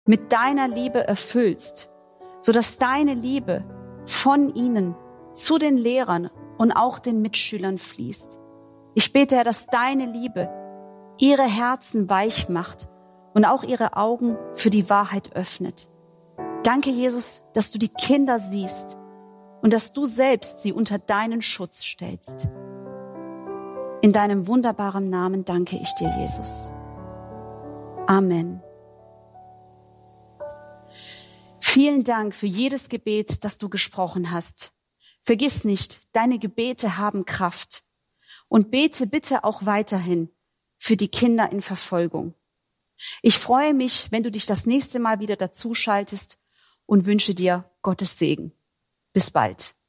mit deiner Liebe erfüllst, sodass deine Liebe von ihnen zu den Lehrern und auch den Mitschülern fließt. Ich bete, Herr, dass deine Liebe ihre Herzen weich macht und auch ihre Augen für die Wahrheit öffnet. Danke, Jesus, dass du die Kinder siehst und dass du selbst sie unter deinen Schutz stellst. In deinem wunderbaren Namen danke ich dir, Jesus. Amen. Vielen Dank für jedes Gebet, das du gesprochen hast. Vergiss nicht, deine Gebete haben Kraft. Und bete bitte auch weiterhin für die Kinder in Verfolgung. Ich freue mich, wenn du dich das nächste Mal wieder dazuschaltest und wünsche dir Gottes Segen. Bis bald.